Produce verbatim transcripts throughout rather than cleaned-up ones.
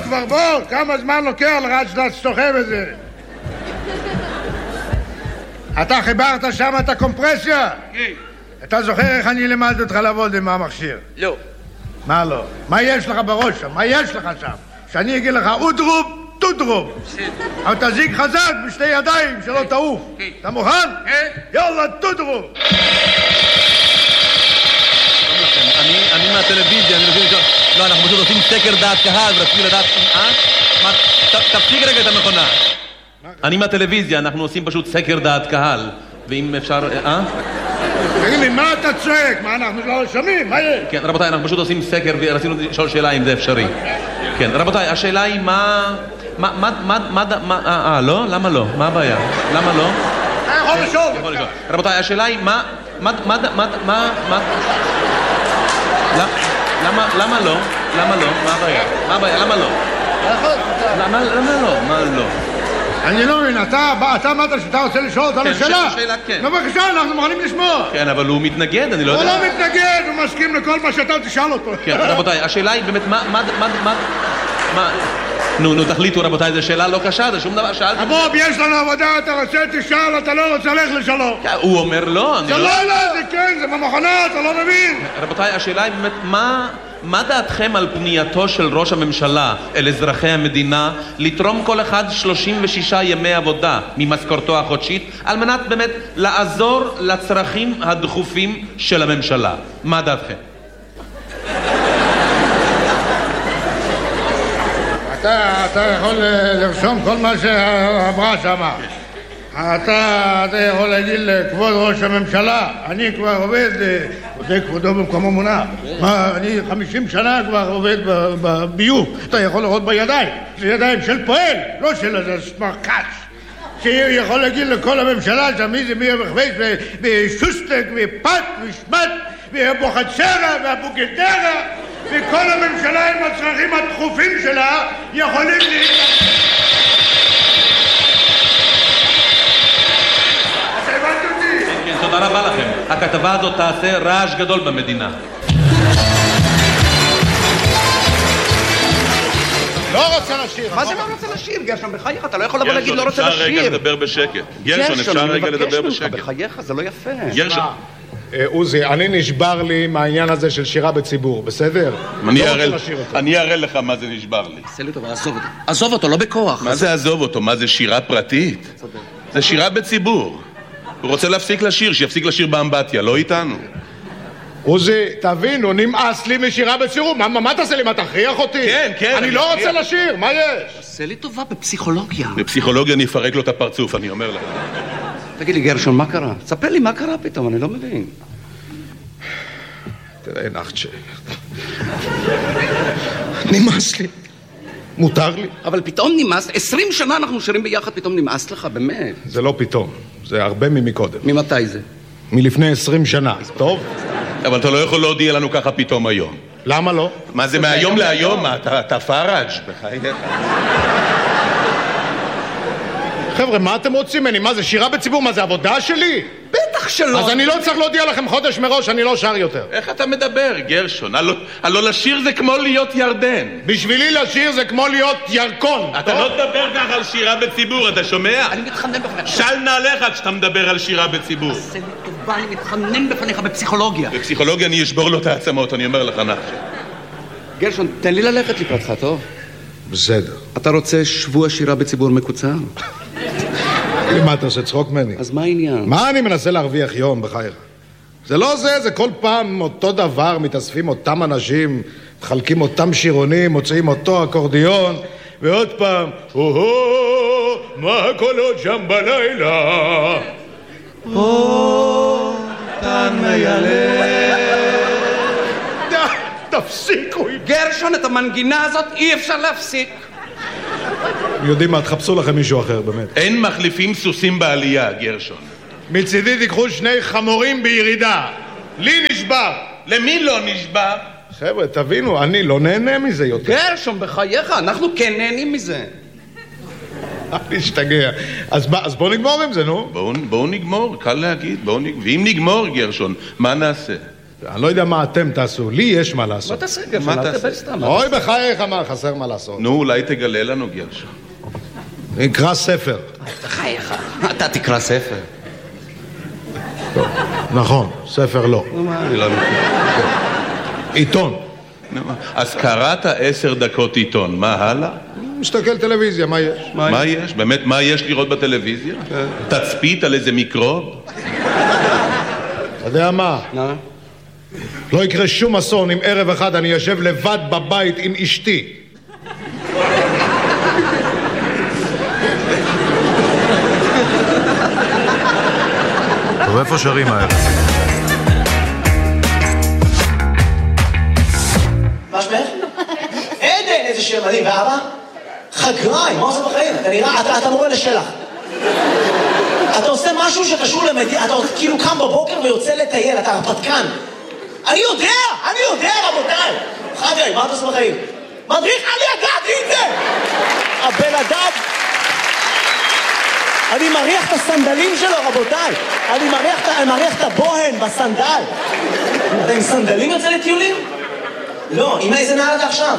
כבר, בוא, כמה זמן לוקח לך עד שאתה סוחב את זה? אתה חיברת שם את הקומפרסיה? כן. אתה זוכר איך אני למדתי אותך לעבוד עם המכשיר? לא. מה לא? מה יש לך בראש שם? מה יש לך שם? שאני אגיד לך אודרוב, טודרוב. אבל תזיק חזק בשתי ידיים שלא תעוף. אתה מוכן? כן. יאללה, טודרוב. אני מהטלוויזיה, אני רוצה לשאול... לא, אנחנו פשוט עושים סקר דעת קהל, ורציתי לדעת... אה? מה? תפסיק רגע את המכונה. אני מהטלוויזיה, אנחנו עושים פשוט סקר דעת קהל. ואם אפשר... אה? תגיד לי, מה אתה צועק? מה, אנחנו לא שומעים? מה יש? כן, רבותיי, אנחנו פשוט עושים סקר ורצינו לשאול שאלה אם זה אפשרי. כן, רבותיי, השאלה היא מה... מה... מה... מה... מה... אה, לא? למה לא? מה הבעיה? למה לא? אתה יכול לשאול. יכול לשאול. רבותיי, השאלה היא מה... מה... מה... מה... מה... מה... למה... למה לא? למה לא? מה הבעיה? מה הבעיה? למה לא? למה לא? מה לא? אני לא מבין, אתה אמרת שאתה רוצה לשאול אותנו שאלה? שאלה, כן. נו בבקשה, אנחנו מוכנים לשמוע. כן, אבל הוא מתנגד, אני לא יודע. הוא לא מתנגד, הוא מסכים לכל מה שאתה תשאל אותו. כן, רבותיי, השאלה היא באמת, מה, מה, מה, מה, מה... נו, נו, תחליטו, רבותיי, זו שאלה לא קשה, זה שום דבר, שאלתי... בוב, יש לנו עבודה, אתה רוצה, תשאל, אתה לא רוצה, לך לשלום. הוא אומר לא, אני לא... לא... זה לא, לא, זה כן, זה במכונה, אתה לא מבין. רבותיי, השאלה היא באמת, מה... מה דעתכם על פנייתו של ראש הממשלה אל אזרחי המדינה לתרום כל אחד שלושים ושישה ימי עבודה ממשכורתו החודשית על מנת באמת לעזור לצרכים הדחופים של הממשלה? מה דעתכם? אתה, אתה יכול לרשום כל מה שאמרה שמה. אתה, אתה יכול להגיד לכבוד ראש הממשלה, אני כבר עובד, זה כבודו במקומו מונח. מה, אני חמישים שנה כבר עובד בביוב. אתה יכול לראות בידיים, זה ידיים של פועל, לא של איזה סמרקש. שיכול להגיד לכל הממשלה שמי זה מי המחוויס בשוסטק ופת ושמת ובוחצרה והבוגדרה וכל הממשלה עם הצרכים הדחופים שלה יכולים לי... אתה הבנת אותי? כן, תודה רבה לכם. הכתבה הזאת תעשה רעש גדול במדינה. לא רוצה לשיר. מה זה לא רוצה לשיר? גרשון, בחייך, אתה לא יכול לבוא להגיד לא רוצה לשיר. גרשון, אפשר רגע לדבר בשקט. גרשון, אפשר רגע לדבר בשקט. בחייך, זה לא יפה. גרשון. עוזי, אני נשבר לי מהעניין הזה של שירה בציבור, בסדר? אני אראה לך מה זה נשבר לי. עשה לי טובה, עזוב אותו. עזוב אותו, לא בכוח. מה זה עזוב אותו? מה זה שירה פרטית? זה שירה בציבור. הוא רוצה להפסיק לשיר, שיפסיק לשיר באמבטיה, לא איתנו. עוזי, תבין, הוא נמאס לי משירה בציבור. מה תעשה לי? מה תכריח אותי? כן, כן. אני לא רוצה לשיר, מה יש? עשה לי טובה בפסיכולוגיה. בפסיכולוגיה אני אפרק לו את הפרצוף, אני אומר לך. תגיד לי, גרשון, מה קרה? תספר לי מה קרה פתאום, אני לא מבין. תראה, נחצ'ה. נמאס לי. מותר לי. אבל פתאום נמאס, עשרים שנה אנחנו שרים ביחד, פתאום נמאס לך, באמת. זה לא פתאום, זה הרבה ממקודם. ממתי זה? מלפני עשרים שנה, טוב? אבל אתה לא יכול להודיע לנו ככה פתאום היום. למה לא? מה זה מהיום להיום? מה, אתה פארג' בחייך? חבר'ה, מה אתם רוצים ממני? מה זה, שירה בציבור? מה זה, עבודה שלי? בטח שלא. אז אני לא צריך להודיע לכם חודש מראש, אני לא שר יותר. איך אתה מדבר, גרשון? הלא לשיר זה כמו להיות ירדן. בשבילי לשיר זה כמו להיות ירקון. אתה לא תדבר ככה על שירה בציבור, אתה שומע? אני מתחנן בפניך. של נעליך כשאתה מדבר על שירה בציבור. עשה לי טובה, אני מתחנן בפניך בפסיכולוגיה. בפסיכולוגיה אני אשבור לו את העצמות, אני אומר לך נחש. גרשון, תן לי ללכת לקראתך, טוב? בסדר. אתה רוצה שבוע שירה בציבור מקוצר? מה אתה עושה צחוק ממני? אז מה העניין? מה אני מנסה להרוויח יום בחייך? זה לא זה, זה כל פעם אותו דבר, מתאספים אותם אנשים, מחלקים אותם שירונים, מוצאים אותו אקורדיון, ועוד פעם, או-הו, מה הקולות שם בלילה? או, כאן מיילד. די, תפסיקו. גרשון, את המנגינה הזאת אי אפשר להפסיק. יודעים מה, תחפשו לכם מישהו אחר, באמת. אין מחליפים סוסים בעלייה, גרשון. מצידי תיקחו שני חמורים בירידה. לי נשבר. למי לא נשבר? חבר'ה, תבינו, אני לא נהנה מזה יותר. גרשון, בחייך, אנחנו כן נהנים מזה. להשתגע. אז, אז בואו נגמור עם זה, נו. בואו בוא נגמור, קל להגיד. בוא נג... ואם נגמור, גרשון, מה נעשה? אני לא יודע מה אתם תעשו, לי יש מה לעשות. מה תעשה גרשון? אל תדבר סתם. אוי בחייך, מה חסר מה לעשות? נו, אולי תגלה לנו גרשון. נקרא ספר. בחייך. אתה תקרא ספר. נכון, ספר לא. אני לא מבין. עיתון. אז קראת עשר דקות עיתון, מה הלאה? מסתכל טלוויזיה, מה יש? מה יש? באמת, מה יש לראות בטלוויזיה? תצפית על איזה מיקרוב? אתה יודע מה? לא יקרה שום אסון אם ערב אחד אני יושב לבד בבית עם אשתי. טוב, איפה שרים הערב? מה שמך? עדן, איזה שם מדהים, ואבא? חגריים, מה עושה בחיים? אתה נראה, אתה, אתה מורה לשלח. אתה עושה משהו שקשור למדינה, אתה כאילו קם בבוקר ויוצא לטייל, אתה הרפתקן. אני יודע, אני יודע רבותיי. חגריים, מה אתה עושה בחיים? מדריך, אני ידעתי את זה! הבן אדם... אני מריח את הסנדלים שלו, רבותיי. אני מריח, אני מריח את הבוהן בסנדל. אתה עם סנדלים יוצא לטיולים? לא, עם איזה נעל אתה עכשיו?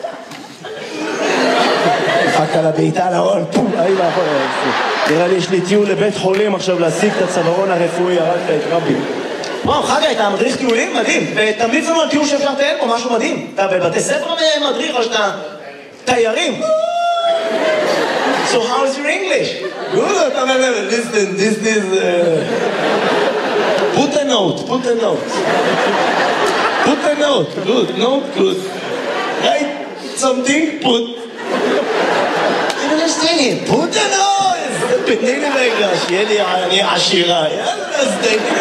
דפקת על הבעיטה על ההון, פום, אי ואחור. נראה לי יש לי טיול לבית חולים עכשיו להשיג את הצווארון הרפואי, הרגת את רבי. וואו, חגי, אתה מדריך טיולים? מדהים. ותמליץ לנו על טיול שאפשר לטייל פה, משהו מדהים. אתה בבתי ספר מדריך או שאתה תיירים? So how is your English? Good, listen, this is... Uh... Put a note, put a note. Put a note, good, note, good. Write something, put. I don't understand it. Put a note! תתני לי רגע, שיהיה לי, אני עשירה. יאללה, אז תתני.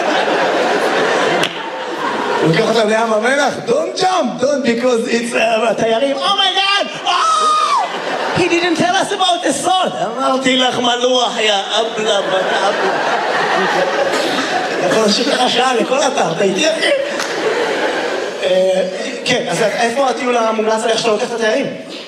הוא לקח אותם לים המלח, don't jump, don't, because it's תיירים. Oh my God! Oh! He didn't tell us about the salt. אמרתי לך מלוח, יא אבלה, בת אבלה. יכול להמשיך לך שעה לכל אתר, אתה איתי אחי? כן, אז איפה הטיול המומלץ עליך שאתה לוקח את התיירים?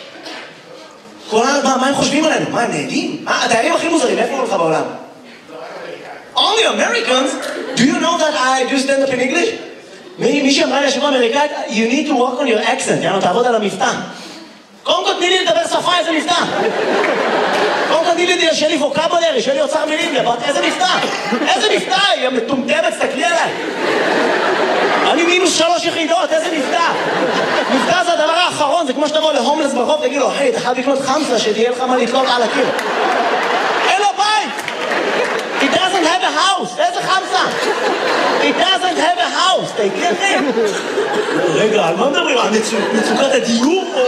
מה הם חושבים עלינו? מה, הם נהדים? התיירים הכי מוזרים, איפה הוא לך בעולם? Only Americans? Do you know that I do stand up in English? מי שאמרה לי השבוע אמריקאית, you need to work on your accent, יאנו, תעבוד על המבטא. קודם כל תני לי לדבר שפה, איזה מבטא. קודם כל תני לי, שיהיה לי ווקאבולרי, שיהיה לי אוצר מילים, לבת, איזה מבטא. איזה מבטא, היא מטומטמת, תסתכלי עליי. אני מינוס שלוש יחידות, איזה מבטא. מבטא זה הדבר האחרון, זה כמו שתבוא להומלס ברחוב, תגיד לו, היי, אתה חייב לקנות חמסה, שתהיה לך מה לתלות על הקיר. אין לו בית! He doesn't have a house, איזה חמסה? He doesn't have a house, אתה יקרה לכם? רגע, על מה מדברים? על מצוקת הדיור או...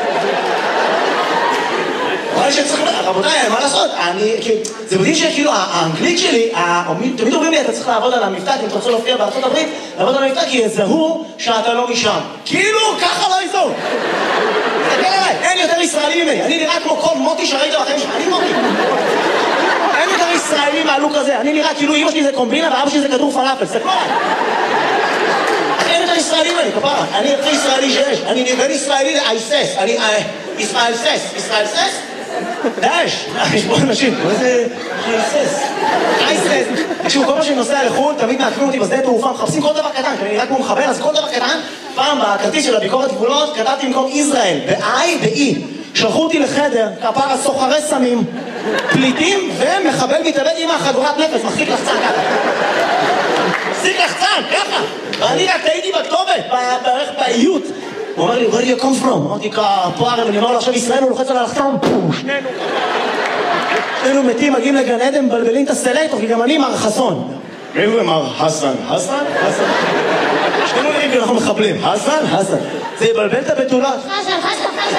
אבל שצריך... רבותיי, מה לעשות? אני... זה מדהים שכאילו האנגלית שלי, תמיד אומרים לי, אתה צריך לעבוד על המבטא, אם אתה רוצה להופיע בארצות הברית, לעבוד על המבטא, כי יזהו שאתה לא משם. כאילו, ככה לא יזהו. תסתכל עליי, אין יותר ישראלי ממני. אני נראה כמו כל מוטי שראית בחיים שלך. אני מוטי. אין יותר ישראלי מהלוק הזה. אני נראה כאילו אמא שלי זה קומבינה ואבא שלי זה כדור פלאפל. סתכלו עליי. אין יותר ישראלי ממני, כפרה. אני הכי ישראלי שיש. אני בין ישראלי לאייסס. אני... ישראל סס. ישראל סס? דאש. יש פה אנשים. מה זה... אייסס. אייסס. תקשיבו, כל מה שאני נוסע לחו"ל, תמיד מעקבים אותי בשדה תעופה, מחפשים כל דבר קטן, כי אני נראה כמו מחבל, אז כל דבר קטן, פעם בכרטיס של הביקורת גבולות, כתבתי במקום ישראל, ב-I ב-E. שלחו אותי לחדר, כפרה סוחרי סמים, פליטים ומחבל מתאבד עם החגורת נפש, מחזיק לחצן ככה. מחזיק לחצן, ככה. ואני רק טעיתי בכתובת, בערך באיות. הוא אומר לי, where do you come from? אמרתי, כפרה, ואני אומר לו, עכשיו ישראל הוא לוחץ על הלחצן, שנינו. שנינו מתים, מגיעים לגן עדן, מבלבלים את הסלקטור, כי גם אני מר חסון. מי הוא אמר? חסן. חסן? חסן. שנינו נראים כי אנחנו מחבלים. חסן? חסן. זה יבלבל את הבתולות. חסן, חסן, חסן.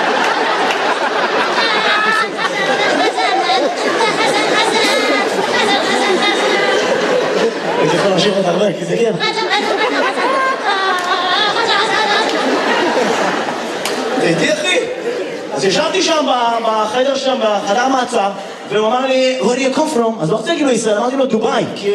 אני יכול להמשיך עוד הרבה, כי זה כן. תהייתי אחי. אז ישבתי שם בחדר שם, בחדר מעצר, והוא אמר לי, where do you come from? אז לא רוצה להגיד לו ישראל, אמרתי לו דובאי, כי...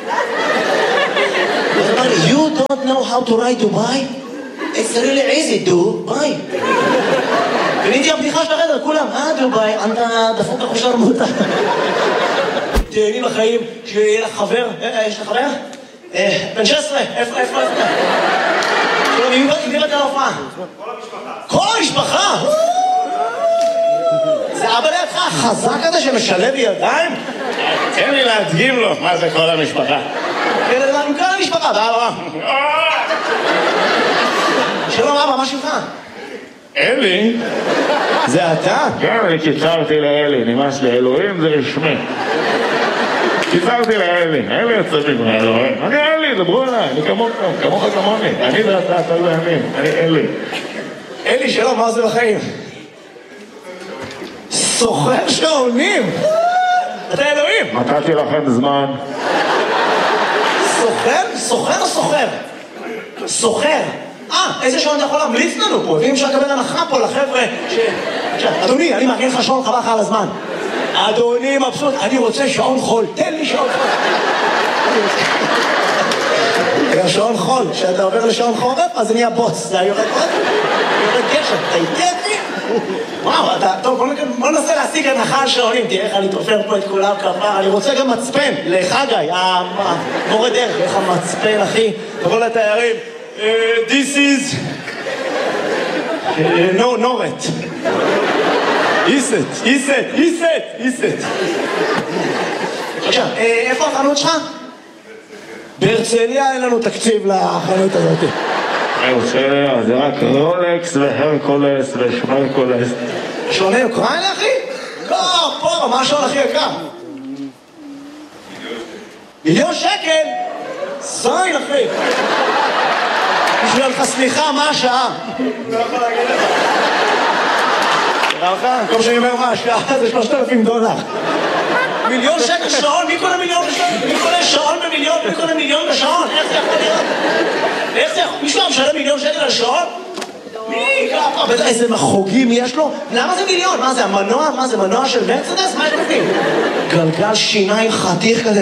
אז אמר לי, you don't know how to write דובאי? It's really easy, דובאי. קניתי הבדיחה של החדר, כולם, אה דובאי, אתה דפוק לך שרמוטה. תהייני בחיים, שיהיה לך חבר, יש לך חבר? בן שש עשרה, איפה, איפה, איפה? שלום, עם מי באת להופעה? כל המשפחה. כל המשפחה? זה אבא לידך החזק הזה שמשלב ידיים? תן לי להדגים לו מה זה כל המשפחה. עם כל המשפחה, ואבא. שלום אבא, מה שלך? אלי? זה אתה? כן, אני קיצרתי לאלי, נמאס לי, אלוהים זה רשמי. קיצרתי לאלי, אלי יוצא מגמר, אלוהים. אני אלי, דברו אליי, אני כמוך, כמוך כמוני. אני ואתה, אתה ואני, אני אלי. אלי, שלום, מה עושה בחיים? סוחר שעונים! אתה אלוהים! נתתי לכם זמן. סוחר? סוחר או סוחר? סוחר. אה, איזה שעון אתה יכול להמליץ לנו פה? ואם אפשר לקבל הנחה פה לחבר'ה ש... אדוני, אני מארגן לך שעון, חבל לך על הזמן. אדוני מבסוט, אני רוצה שעון חול. תן לי שעון חול. שעון חול, כשאתה עובר לשעון חורף, אז אני הבוס. זה יורד עוד? יורד גשם. אתה איתי אותי? וואו, אתה... טוב, בוא ננסה להשיג הנחה על שעונים. תראה איך אני תופר פה את כולם כפה. אני רוצה גם מצפן לחגי, המורה דרך. איך המצפן, אחי? תבוא לתיירים. This is... No, Noret. איסט, איסט, איסט, איסט. עכשיו, איפה החנות שלך? בהרצליה אין לנו תקציב לחנות הזאת. בהרצליה זה רק רולקס והרקולס ושמרקולס. שעוני אוקראינה, אחי? לא, פה, מה השעון הכי יקר? מיליון שקל? זין, אחי. בשביל לך סליחה, מה השעה? לא יכול להגיד לך. תראה לך, כמו שאני אומר מה השעה, זה שלושת אלפים דולר. מיליון שקל שעון? מי קונה מיליון בשעון? מי קונה שעון במיליון? מי קונה מיליון בשעון? איך זה יכול להיות? איך זה יכול? מישהו משלם מיליון שקל על שעון? מי? ככה, איזה מחוגים יש לו? למה זה מיליון? מה זה, המנוע? מה זה, מנוע של מרצדס? מה יש בפנים? גלגל שיניים חתיך כזה.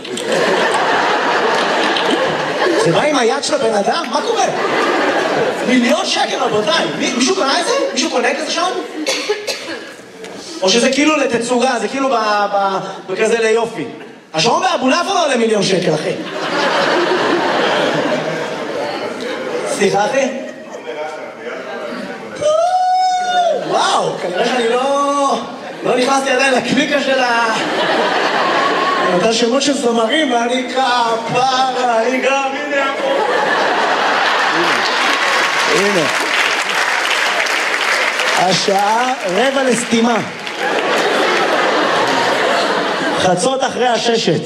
זה בא עם היד של הבן אדם? מה קורה? מיליון שקל, רבותיי. מישהו קונה את זה? מישהו קונה כזה שעון? או שזה כאילו לתצוגה, זה כאילו בכזה ליופי. השעון באבולעפיה לא עולה מיליון שקל, אחי. סליחה, אחי? וואו, כנראה שאני לא... לא נכנסתי עדיין לקליקה של ה... אתה שמות של זמרים ואני כפרה, אני גם, הנה פה. הנה. השעה רבע לסתימה. חצות אחרי הששת.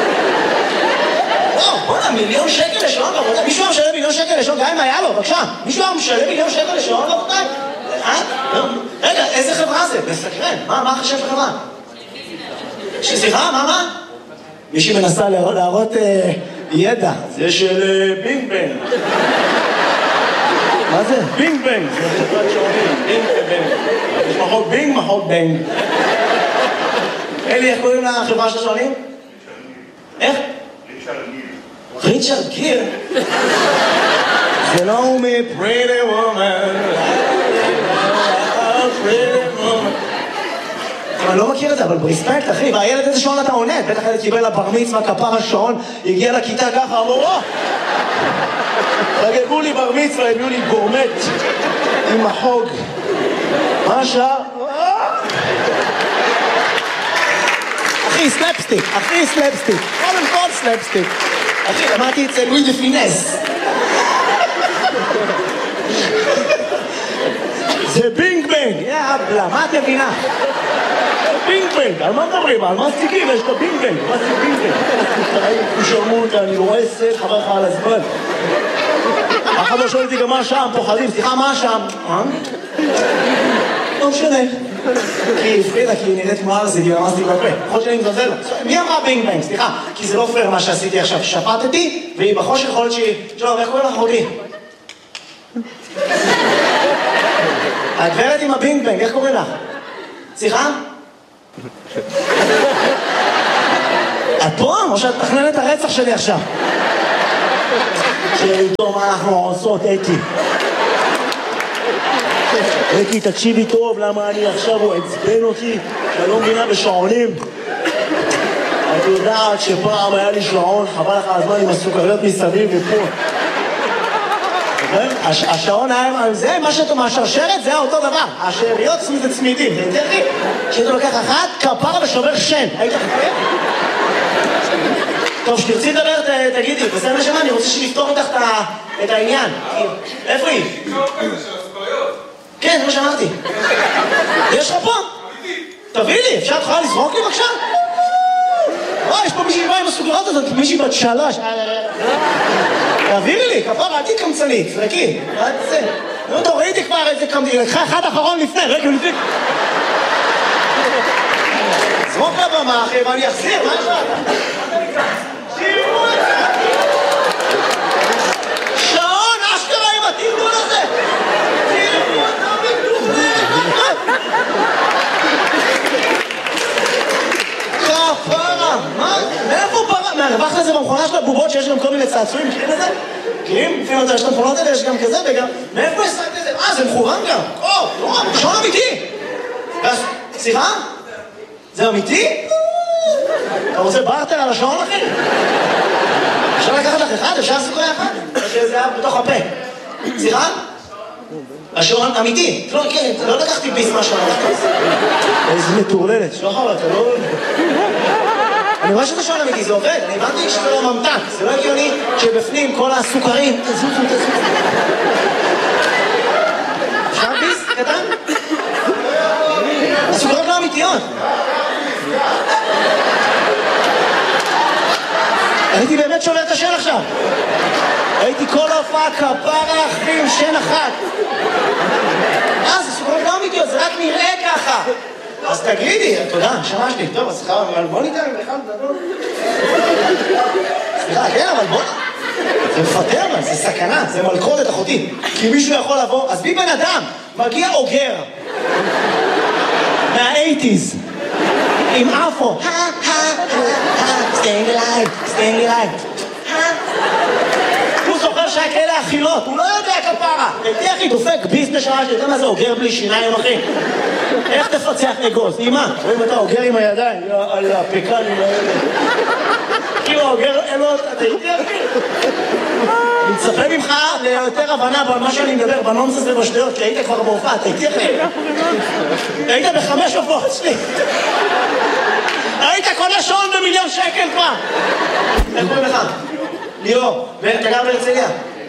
וואו, בוא'נה, מיליון שקל לשעון, רבותיי. מישהו היה משלם מיליון שקל לשעון, גם אם היה לו, בבקשה. מישהו היה משלם מיליון שקל לשעון, רבותיי? אה? רגע, איזה חברה זה? מסקרן. מה, מה חשב חברה? סליחה, מה, מה? מישהי מנסה להראות ידע. זה של בינג בנג. מה זה? בינג בנג. זה חברת שעונים. בינג ובנג. יש מחוק בינג, מחוק בנג. אלי, איך קוראים לחברה של השעונים? איך? ריצ'רד גיר. ריצ'רד גיר? זה לא הוא מ-Pretty Woman. Pretty Woman. אני לא מכיר את זה, אבל ברספקט, אחי. והילד איזה שעון אתה עונה? בטח הילד קיבל לבר מצווה, כפר השעון, הגיע לכיתה ככה, אמרו, או! חגגו לי בר מצווה, הביאו לי גורמט עם החוג. מה השעה? אחי, סלפסטיק, אחי, סלפסטיק. קודם כל סלפסטיק. אחי, למדתי את זה לואי דה פינס. זה בינג בנג, יאבלה, מה את מבינה? בינג בנג, על מה מדברים? על מה סטיקים? יש את הבינג בנג, מה זה בינג בנג? הוא שרמו אותה, אני רואה סט, חבר לך על הזמן. אחד לא שואל אותי גם מה השם, פוחדים, סליחה, מה השם? לא משנה. כי היא הפחידה, כי היא נראית כמו ארזית, היא ממש תתבפה. יכול שאני מזלזל. מי אמרה בינג בנג? סליחה, כי זה לא פייר מה שעשיתי עכשיו. שפטתי, והיא בחושך יכול להיות שהיא... שלום, איך קוראים לך אחותי? הגברת עם הבינג בנג, איך קוראים לך? סליחה? את פה? או שאת תכננת את הרצח שלי עכשיו? שאיתו מה אנחנו עושות, אתי? אתי, תקשיבי טוב, למה אני עכשיו הוא עצבן אותי, שאני לא מבינה בשעונים. את יודעת שפעם היה לי שעון, חבל לך הזמן עם הסוכריות מסביב ופה. הש, השעון היה, זה מה שאתה מהשרשרת, זה אותו דבר. השאריות זה צמידים, זה יותר לי. שאתה לוקח אחת, כפרה ושובר שן. היית חכה? טוב, שתרצי לדבר, ת, תגידי, בסדר נשמה, אני רוצה שנפתור איתך את העניין. איפה היא? כן, זה מה שאמרתי. יש לך פה? תביא לי, אפשר תוכל לזרוק לי בבקשה? אוי, יש פה מישהי באה עם הסוכריות הזאת, מישהי בת שלוש. תעבירי לי, כפרה, עדי קמצנית, זרקי. נו, טוב, ראיתי כבר איזה קמצנית, לקחה אחד אחרון לפני, רגע לפני. זרוק לבמה, אחי, ואני אחזיר, מה יש לך? שירו את זה! שעון, אשכרה עם התרגול הזה! שירו את המדובר! כפרה, מה? מאיפה פרה? מהרווח לזה במכונה של הבובות שיש גם כל מיני צעצועים, מכירים את זה? מכירים? לפעמים אתה יש את המכונות האלה, יש גם כזה וגם... מאיפה השגת את זה? אה, זה מכוון גם! או, נורא, שעון אמיתי! סליחה? זה אמיתי? אתה רוצה בארטר על השעון, אחי? אפשר לקחת לך אחד? אפשר לעשות לך אחד? שזה היה בתוך הפה. סליחה? השעון אמיתי. לא, כן, לא לקחתי ביס מהשעון. איזה מטורללת. שלא חבל, אתה לא... אני רואה שזה שעון אמיתי, זה עובד. אני הבנתי שזה לא ממתק. זה לא הגיוני שבפנים כל הסוכרים... תזוזו, תזוזו. אפשר ביס? קטן? הסוכרות לא אמיתיות. הייתי באמת שובר את השן עכשיו. הייתי כל ההופעה כפרה אחי עם שן אחת. אה, זה סוכרות לא אמיתיות, זה רק נראה ככה. אז תגידי, תודה, נשמה שלי. טוב, אז סליחה, אבל בוא ניתן בכלל לדבר. סליחה, כן, אבל בוא... זה מפטר, זה סכנה, זה מלכודת אחותי. כי מישהו יכול לבוא, אז בי בן אדם, מגיע אוגר. מה-שמונים. עם אפו. staying alive, staying alive. הוא זוכר שהיה כאלה אכילות, הוא לא יודע כפרה. תהיה אחי, דופק ביס נשמה שלי, אתה מה זה אוגר בלי שיניים, אחי? איך תפצח אגוז? אימא, רואים אתה אוגר עם הידיים, על הפקנים האלה. כאילו אוגר, אין לו, אתה תהיה אחי. אני מצפה ממך ליותר הבנה במה שאני מדבר, בנונסס ובשטויות, כי היית כבר בהופעה, אתה איתי אחי? היית בחמש הופעות שלי. היית קונה שעון במיליון שקל כבר. איך קוראים לך? ליאור, ואתה גר בהרצליה?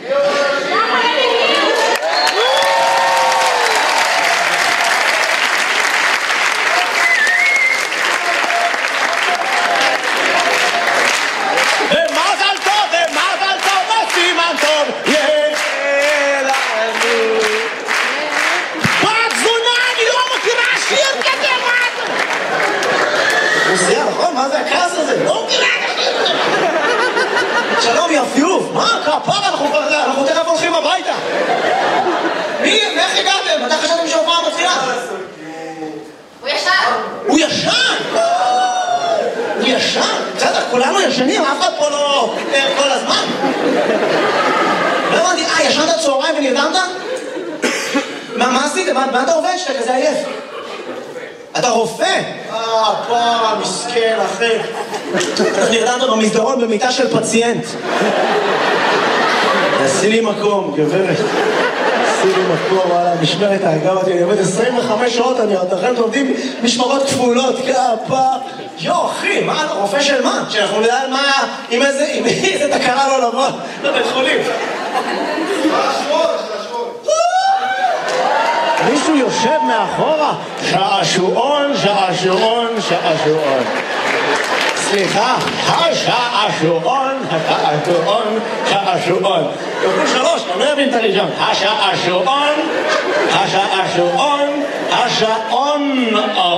ומזל טוב, ומזל טוב, וסימן טוב, יהיה לנו. בת זונה, אני לא מכירה שיר כזה, מה זה? רוסיה, נכון? מה זה הכעס הזה? לא מכירה השיר כזה. שלום יפיוף, מה? כפרה, אנחנו תכף הולכים הביתה. מי? איך הגעתם? מתי חשבתם שהופעה מתחילה? הוא ישן. הוא ישן? הוא ישן? בסדר, כולנו ישנים, אף אחד פה לא כל הזמן. לא הבנתי, אה, ישנת צהריים ונרדמת? מה עשית? מה אתה עובד שאתה כזה עייף? אתה רופא? אה, פרה, מסכן, אחי. אתה נרדמת במסדרון במיטה של פציינט. עשי לי מקום, גברת. עשי לי מקום, וואלה, משמרת האגב אותי, אני עובד עשרים וחמש שעות, אני עוד לכם עובדים משמרות כפולות, כפה. יו, אחי, מה, אתה רופא של מה? שאנחנו נדע על מה, עם איזה, עם איזה תקרה לא לבוא לבית חולים. מישהו יושב מאחורה, שעשועון, שעשועון, שעשועון. סליחה, השעשועון, השעשועון, שעשועון. כפול שלוש, אני לא מבין את הראשון. השעשועון, השעשועון, השעון.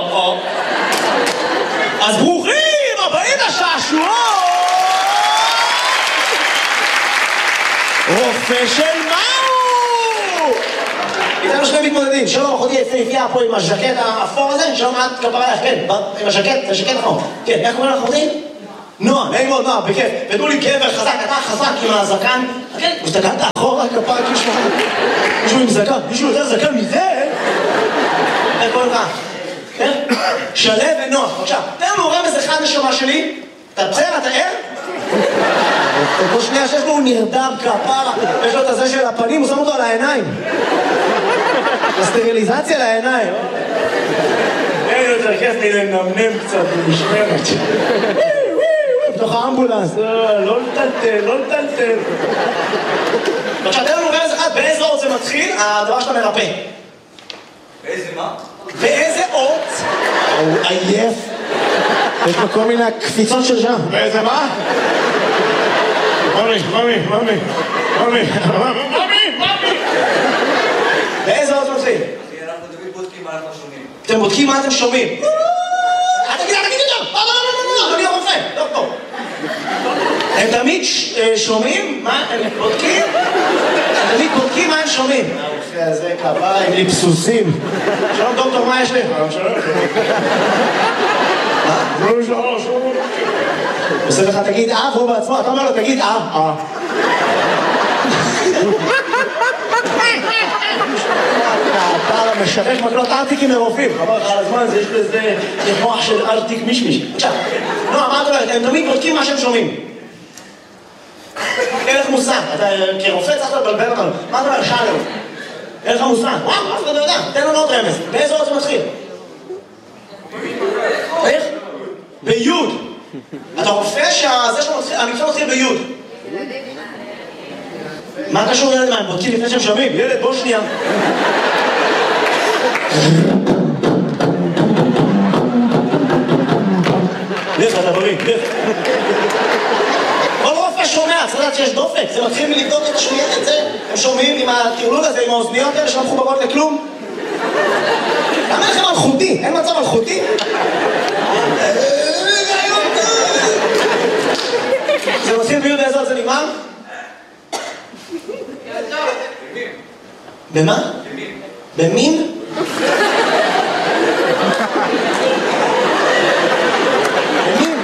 אז ברוכים הבאים לשעשועון! רופא של מהו? איתנו שני מתמודדים, שלום, אחותי יפהפייה פה עם הז'קט האפור הזה, שלום את כפרה לך, כן, עם הז'קט, זה ז'קט אפור. כן, איך קוראים לך אחותי? נועה, נעים מאוד, נועה, בכיף. ותנו לי גבר חזק, אתה חזק עם הזקן. כן, ושתגעת אחורה, כפרה, מישהו מישהו עם זקן, מישהו יותר זקן מזה? איך קוראים לך? כן? שלב ונועה, בבקשה. תן לנו רמז אחד נשמה שלי, אתה בסדר, אתה ער? כל שנייה שיש לו הוא נרדם כפרה, יש לו את הזה של הפנים, הוא שם אותו על העיניים. הסטריליזציה לעיניים. אין יותר כיף לי לנמנם קצת במשמרת. בתוך האמבולנס, לא לטלטל, לא לטלטל. עכשיו, תן לנו רמז אחד, באיזה אות זה מתחיל, הדבר שאתה מרפא. באיזה מה? באיזה אות? הוא עייף. יש לו כל מיני קפיצות של שם. באיזה מה? ממי, ממי, ממי, ממי, ממי, ממי. באיזה אות מתחיל? אנחנו תמיד בודקים מה אנחנו שומעים. אתם בודקים מה אתם שומעים. אל תגיד, אל תגיד יותר! לא, לא, לא, לא, לא, אדוני הרופא, דוקטור. הם תמיד שומעים מה הם בודקים? הם תמיד בודקים מה הם שומעים. הרופא הזה כפיים, ליפסוסים. שלום דוקטור, מה יש לי? שלום, מה? שלום, שלום, שלום. עושה לך תגיד אה, והוא בעצמו, אתה אומר לו תגיד אה, אה. הפער המשבש מקלות ארטיקים לרופאים. חבר לך על הזמן, יש לזה מוח של ארטיק מישמיש. עכשיו, נועה, מה את אומרת? הם תמיד בודקים מה שהם שומעים. אין לך מושג. אתה כרופא צריך לבלבל אותנו. מה אתה אומר? שאלו. אין לך מושג. וואו, אף אחד לא יודע. תן לנו עוד רמז. באיזה אות זה מתחיל? איך? ביוד. אתה רופא שהמקצוע מתחיל ביוד. מה קשור ילד? מה, הם בודקים לפני שהם שומעים? ילד, בוא שנייה. לך, אתה בריא, לך. כל רופא שומע, צריך לדעת שיש דופק. זה מתחיל מלבדוק את השמיעה, את זה. הם שומעים עם הטירלול הזה, עם האוזניות האלה שלא מחוברות לכלום. למה לכם מלכותי? אין מצב מלכותי? זה מתחיל ביוד באיזה עוד זה נגמר? במה? במין? במין?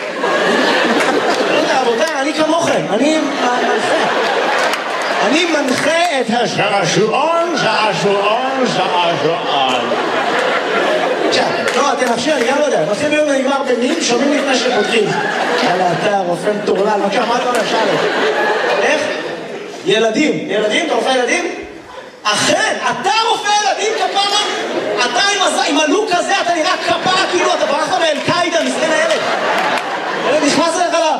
לא יודע, רבותיי, אני כמוכם, אני מנחה. אני מנחה את השעשועון, שעשועון, שעשועון. עכשיו, לא, אתם נפשי, אני גם לא יודע. נושאים ביום נגמר במין, שומעים לפני שפותחים. יאללה, אתה רופא מטורלל, בבקשה, מה אתה אומר, שאלה? איך? ילדים. ילדים? אתה רופא ילדים? אכן, אתה רופא ילדים כפרה? אתה עם הלוק הזה, אתה נראה כפרה, כאילו אתה ברח מאל-קאידה, מסכן הילד. ילד נכנס אליך לה...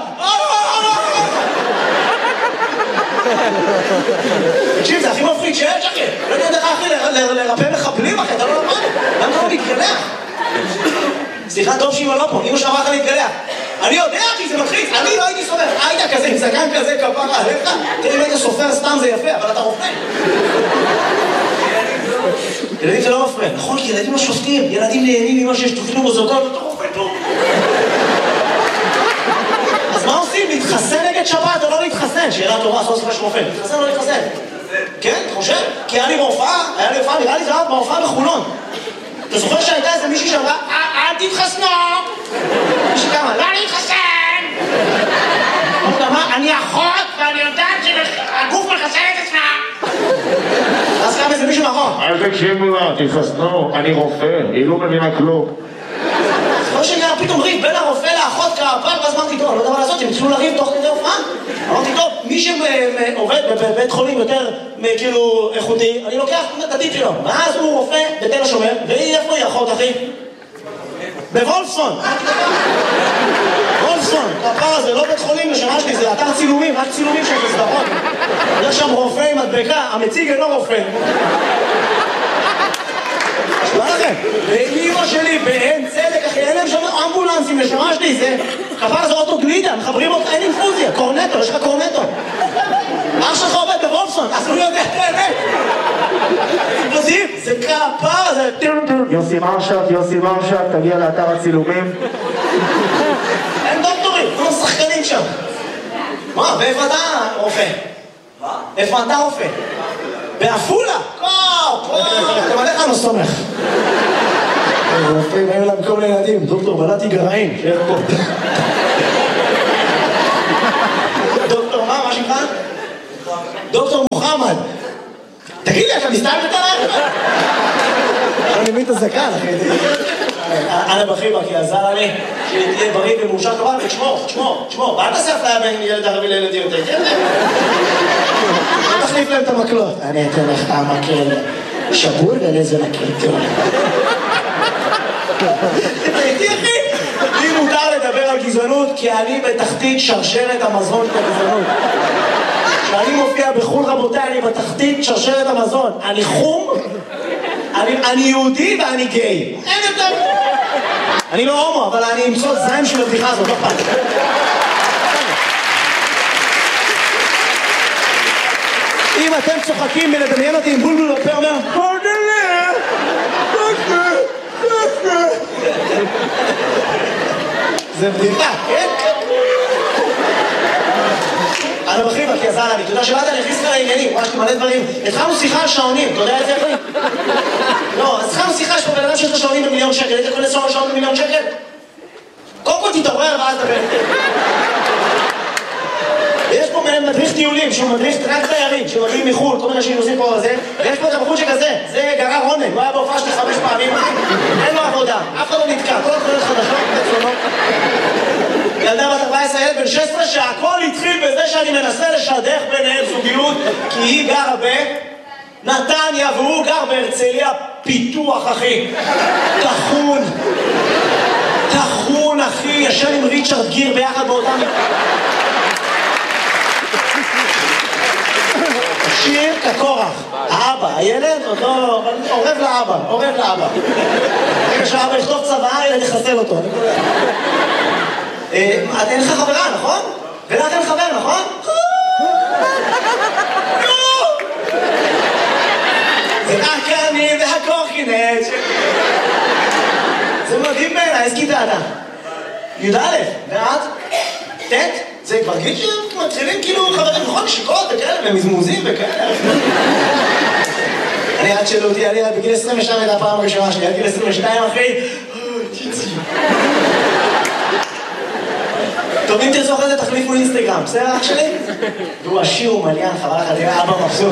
תקשיב, זה הכי מפחיד שיש, אחי. לא יודע לך, אחי, לרפא מחבלים, אחי, אתה לא למד. למה אתה לא מתגלח? סליחה, טוב שאמא לא פה, אמא שאמרה לך להתגלח. אני יודע, אחי, זה מלחיץ. אני לא הייתי סופר. היית כזה, עם זקן כזה, כפרה, עליך. תראה, אם היית סופר סתם זה יפה, אבל אתה רופא. ילדים זה לא מפריע. נכון, כי ילדים לא שופטים. ילדים נהנים ממה שיש תוכנו בוזרתות, ואתה רופא טוב. אז מה עושים? להתחסן נגד שבת או לא להתחסן? שאלה טובה, עשו סופר שרופא. להתחסן או לא להתחסן? כן, אתה חושב? כי היה לי בהופעה, היה לי הופעה, נראה לי זה היה בהופעה בחולון. אתה זוכר שהייתה איזה מישהי שאמרה, אל תתחסנו! מישהי כמה, לא להתחסן! עוד אמרה, אני אחות ואני יודעת שהגוף מחסן את עצמה! אז קם איזה מישהו מאחור. אל תקשיבו לה, תתחסנו, אני רופא, היא לא מבינה כלום. זוכר שנראה פתאום ריב בין הרופא לאחות כפר, ואז אמרתי, טוב, אני לא יודע מה לעשות, הם התחילו לריב תוך כדי הופעה. אמרתי, טוב, מי שעובד בבית חולים יותר כאילו איכותי, אני לוקח את הטיפ שלו. ואז הוא רופא בתל השומר, והיא איפה היא אחות, אחי? בוולפסון. וולפסון, הפר הזה, לא בית חולים לשנה שלי, זה אתר צילומים, רק צילומים של סדרות. יש שם רופא עם מדבקה, המציג אינו רופא. מה לכם? ואימא שלי באין צדק, אחי, אין להם שם אמבולנסים לשמה שלי, זה כפר זה אוטו גלידה, מחברים אותך, אין אינפוזיה, קורנטו, יש לך קורנטו. אח שלך עובד בוולפסון, אז הוא יודע את האמת. יודעים? זה כפר, זה... יוסי מרשק, יוסי מרשק, תגיע לאתר הצילומים. אין דוקטורים, לא שחקנים שם. מה, ואיפה אתה רופא? מה? איפה אתה רופא? בעפולה! וואו, וואו, אתה מלך אני לא סומך. רופאים, היו להם כל מיני ילדים, דוקטור בלעתי גרעין, שיהיה פה. דוקטור מה, מה שלך? דוקטור מוחמד. תגיד לי, אתה מסתלבט עליי? אני מבין את הזקן, אחי. אנה בחיבה, כי עזר לי שתהיה בריא ומאושר טובה, ותשמור, תשמור, תשמור, ואל תעשה אפליה בין ילד ערבי לילד יהודי, כן? תחליף להם את המקלות. אני אתן לך את המקל שבור ולזה מקל, תראו. תראיתי אחי, לי מותר לדבר על גזענות, כי אני בתחתית שרשרת המזון של הגזענות. כשאני מופיע בחול רבותיי, אני בתחתית שרשרת המזון. אני חום, אני, אני יהודי ואני גיי. אין יותר. אני לא הומו, אבל אני אמצוא זיים של הבדיחה הזאת, לא פעם. אם אתם צוחקים מלדמיין אותי עם בולבול בפה אומר פרדלה, פרדלה, פרדלה. זה בדיחה, כן? אני בחיבה, כי עזר לי, אתה יודע שבאת להכניס לך לעניינים, ממש מלא דברים. התחלנו שיחה על שעונים, אתה יודע את זה אחי? לא, אז התחלנו שיחה, יש פה בן אדם שיש לו שעונים במיליון שקל, היית קונה שעון במיליון שקל? קודם כל תתעורר ואז דבר. ויש פה מדריך טיולים, שהוא מדריך רק תיירים, שהוא מגיעים מחול, כל מיני אנשים עושים פה זה, ויש פה את הבחור שכזה, זה גרר רונן, הוא היה בהופעה שלי חמש פעמים, אין לו עבודה, אף אחד לא נתקע, כל התחולות חדשות, תצלונות. ילדה בת ארבע עשרה, ילד בן שש עשרה, שהכל התחיל בזה שאני מנסה לשדך ביניהם זוגיות, כי היא גרה בנתניה והוא גר בהרצליה, פיתוח אחי, תחון, תחון אחי, ישן עם ריצ'רד גיר ביחד באותם... שיר כקורח, האבא, הילד עוד לא... עורב לאבא, עורב לאבא. רגע שהאבא יכתוב צבא, הילד יחסל אותו. אין לך חברה, נכון? ולך אין חבר, נכון? זה רק אני והקורקינט. זה מדהים בעיניי, איזה כיתה אתה? י"א, ואת? ט'? זה כבר גיל שמתחילים כאילו חברים נכון שיקות וכאלה ומזמוזים וכאלה. אני עד שאלו אותי, אני בגיל עשרים ושתיים הייתה הפעם הראשונה שלי, עד גיל עשרים ושתיים אחי. טוב, אם תרצו אחרי זה תחליפו אינסטגרם, בסדר אח שלי? והוא עשיר ומליין, חבל לך, תראה אבא מבסוט.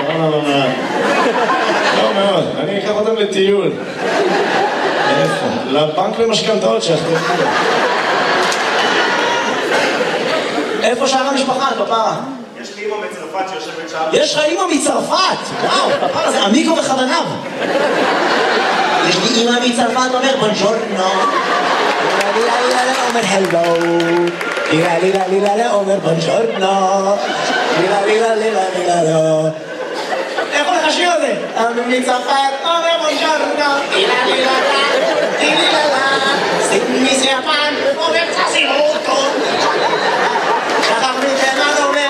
לא מאוד, אני אקח אותם לטיול. איפה? לבנק למשכנתאות שלך. איפה שאר המשפחה, פפרה? יש לי אימא מצרפת שיושבת שם. יש לך אימא מצרפת? וואו, פפרה זה עמיקו וחבניו. יש לי אימא מצרפת אומר בונג'ורנו. לילה לילה אומר הלו. לילה לילה לילה אומר בונג'ורנו. לילה לילה לילה לילה לא. איך הולך השיר הזה? מצרפת אומר בונג'ורנו. לילה לילה לילה לילה. סימי סיאפן אומר צסימוטו. שחר מתימן אומר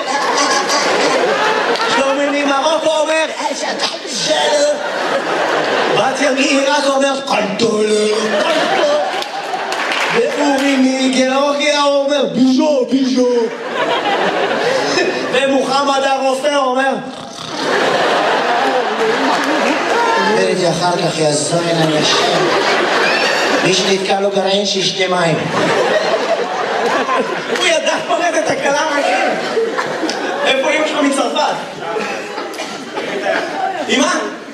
שלומי ממרוקו אומר שלו בת ימי רק אומר קלטולו ואורי מגיאורגיה אומר ביז'ו ביז'ו ומוחמד הרופא אומר וראיתי אחר כך יזוין אני ישן מי שנתקע לו גרעין שישתה מים הוא ידע פרד את הקלה מהכם. איפה אמא שלך מצרפת? אמא?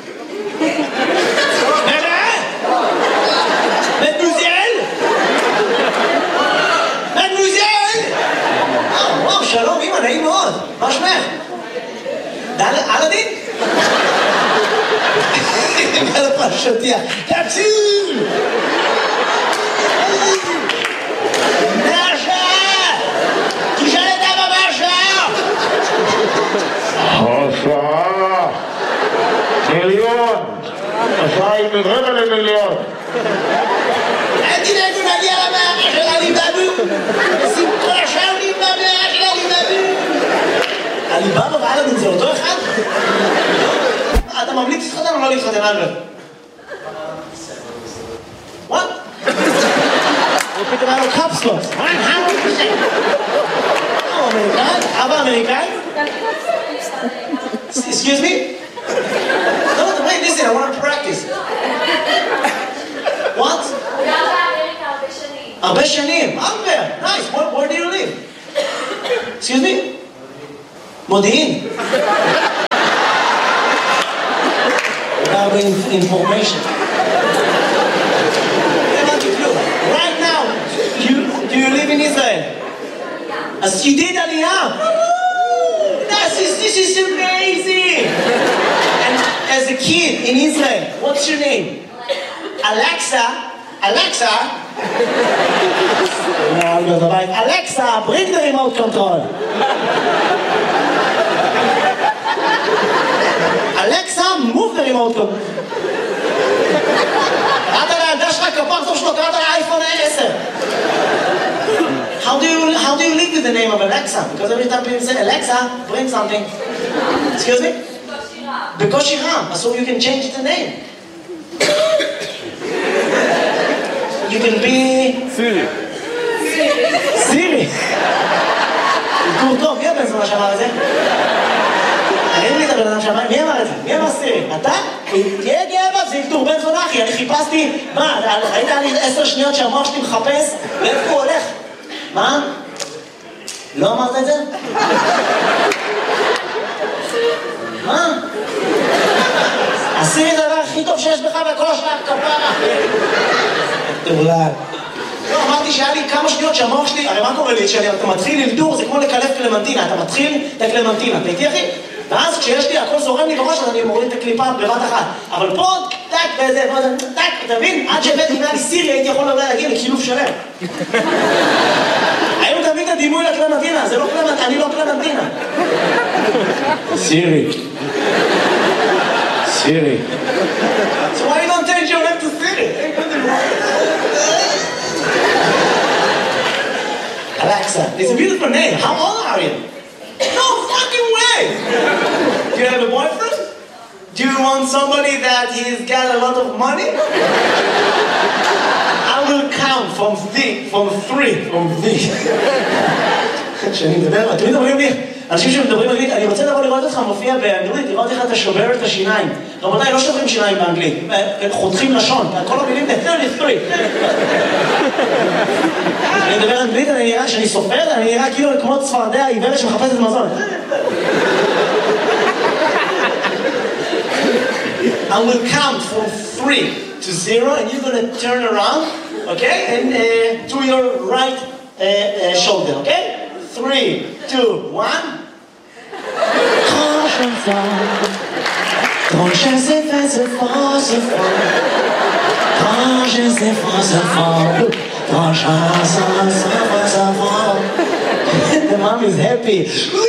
באמת? מדמוזיאל? מדמוזיאל? וואו, שלום אמא, נעים מאוד. מה שמך? אלאדין? על הפרשתיה. תציל! השעה מיליון השעה היא מרבע למיליון אל תדאגו נגיע למערכת של עליבאבו נשים כל השעונים במערכת של עליבאבו עליבאבו ואלאדין זה אותו אחד? אתה ממליץ להתחתן או לא להתחתן אלבאב? וואט? הוא פתאום היה לו קפסלוס הוא אמריקאי? אבא אמריקאי? Excuse me? No, wait, listen, I want to practice. What? הרבה שנים. הרבה. Nice. Where, where do you live? Excuse me? מודיעין. הרבה information. you live in Israel? אז you did Aliyah. This is, this is amazing. And as a kid in Israel, what's your name? Alexa. Alexa. Alexa, bring the remote control. Alexa, move the remote control. קראת לילדה שלך כפר טוב שלו, קראת לאייפון עשר. How do you how do you live with the name of Alexa? Because every time people say Alexa, bring something. Excuse me? בקושי רם. So you can change the name. You can be Siri. Siri. גור טוב, מי הבן זמן שאמר את זה? אני אין לי את הבן אדם שאמר, מי אמר את זה? מי אמר סירי? אתה? תהיה גאה זה ילתור בן זונה אחי, אני חיפשתי, מה, ראית לי עשר שניות שהמוח שלי מחפש, ואיפה הוא הולך? מה? לא אמרת את זה? מה? הסירי זה הדבר הכי טוב שיש בך והכל השאר כפרה. תאולל. לא, אמרתי שהיה לי כמה שניות שהמוח שלי, הרי מה קורה לי? כשאתה מתחיל ללדור, זה כמו לקלף קלמנטינה, אתה מתחיל את הקלמנטינה, אתה איתי אחי? ואז כשיש לי, הכל זורם לי בראש, אז אני מוריד את הקליפה בבת אחת. אבל פה, טק, וזה, טק, אתה מבין? עד שהבאתי אם היה לי סירי, הייתי יכול להגיע לקילוף שלם. היום אתה מבין את הדימוי לקלמנטינה, זה לא קלמנטינה, אני לא קלמנטינה. סירי. סירי. So why you don't change your name to Siri? Alexa, it's a beautiful name. How old are you? No fucking way! Do you have a boyfriend? Do you want somebody that he's got a lot of money? I will count from three, from three, from three. כשאני מדבר, תמיד אומרים לי, אנשים שמדברים אנגלית, אני רוצה לבוא לראות אותך מופיע באנגלית, לראות איך אתה שובר את השיניים. רבותיי, לא שוברים שיניים באנגלית, חותכים לשון, כל המילים ב-שלושים ושלוש. אני מדבר אנגלית, אני נראה, שאני סופר, אני נראה כאילו כמו צפרדע עיוורת שמחפשת מזון. I will count from three to zero, and you're going to turn around, okay? And uh, to your right uh, uh, shoulder, okay? Three, two, one. Quand je fais, quand je sais faire ce fort, ce fort. Quand je sais faire ce fort, quand je sais faire ce fort. The mom is happy.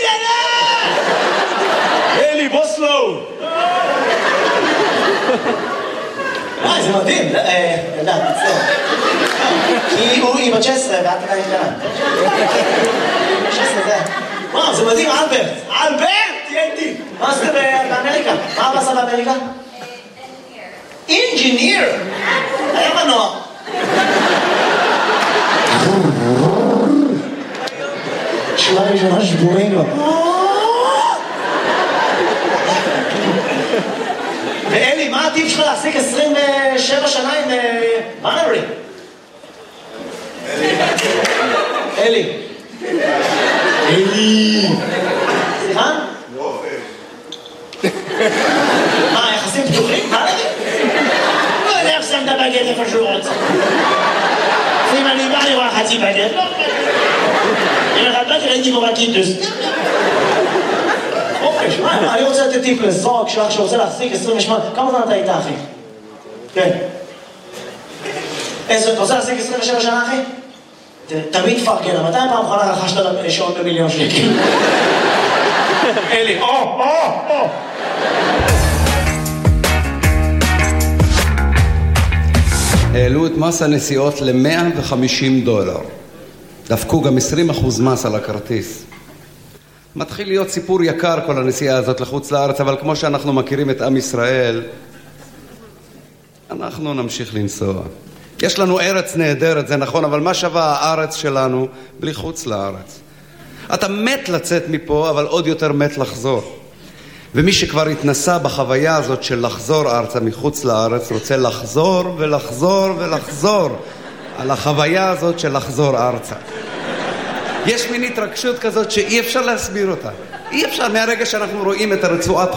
Eli, בוא slow. וואי, זה מדהים. יודעת, תצלח. כי הוא היא בת שש עשרה ואת עדיין קטנה. שש עשרה זה. וואו, זה מדהים, אלברט. אלברט! תהיה איתי. מה עשית באמריקה? מה עשה באמריקה? אינג'יניר. היה מנוע. שורה ראשונה שבורים לו. ואלי, מה הטיפ שלך להחזיק עשרים ושבע שנה עם בנרי? אלי. אלי. סליחה? מה, יחסים פתוחים? מה נגיד? לא יודע איך שמת בגד איפה שהוא רוצה. אם אני בא לראה חצי בגד, לא בגד. אם אחד בגד הייתי בו בקיטוס. חופש, מה? אני רוצה לתת טיפ לזוג שלך שרוצה להחזיק עשרים ושמונה. כמה זמן אתה איתה, אחי? כן. איזה, אתה רוצה להחזיק עשרים ושבע שנה, אחי? תמיד פרגן, מתי פעם אחרונה רכשת שעון במיליון שקל? אלי, או, או, או! העלו את מס הנסיעות ל-מאה וחמישים דולר. דפקו גם עשרים אחוז מס על הכרטיס. מתחיל להיות סיפור יקר כל הנסיעה הזאת לחוץ לארץ, אבל כמו שאנחנו מכירים את עם ישראל, אנחנו נמשיך לנסוע. יש לנו ארץ נהדרת, זה נכון, אבל מה שווה הארץ שלנו בלי חוץ לארץ? אתה מת לצאת מפה, אבל עוד יותר מת לחזור. ומי שכבר התנסה בחוויה הזאת של לחזור ארצה מחוץ לארץ, רוצה לחזור ולחזור ולחזור על החוויה הזאת של לחזור ארצה. יש מין התרגשות כזאת שאי אפשר להסביר אותה. אי אפשר, מהרגע שאנחנו רואים את הרצועת